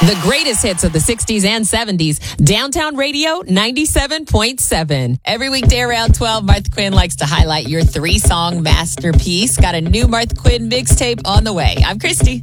The greatest hits of the 60s and 70s. Downtown Radio 97.7. Every weekday around 12, Martha Quinn likes to highlight your 3-song masterpiece. Got a new Martha Quinn mixtape on the way. I'm Christy.